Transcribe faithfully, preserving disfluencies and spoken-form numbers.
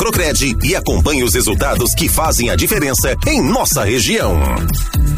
Eletrocred e acompanhe os resultados que fazem a diferença em nossa região.